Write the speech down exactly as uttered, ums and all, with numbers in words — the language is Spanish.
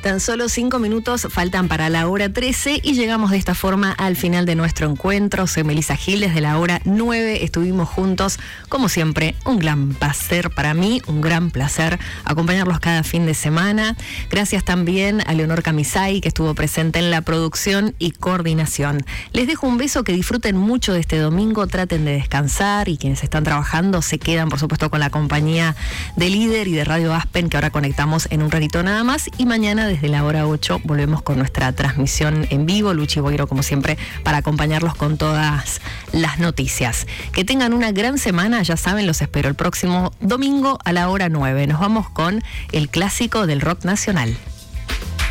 Tan solo cinco minutos faltan para la hora trece y llegamos de esta forma al final de nuestro encuentro. Soy Melissa Gil, desde la hora nueve estuvimos juntos. Como siempre, un gran placer para mí, un gran placer acompañarlos cada fin de semana. Gracias también a Leonor Camisay, que estuvo presente en la producción y coordinación. Les dejo un beso, que disfruten mucho de este domingo, traten de descansar, y quienes están trabajando se quedan, por supuesto, con la compañía de Líder y de Radio Aspen, que ahora conectamos en un ratito nada más. Y mañana desde la hora ocho volvemos con nuestra transmisión en vivo. Luchi Boiro, como siempre, para acompañarlos con todas las noticias. Que tengan una gran semana, ya saben, los espero el próximo domingo a la hora nueve. Nos vamos con el clásico del rock nacional.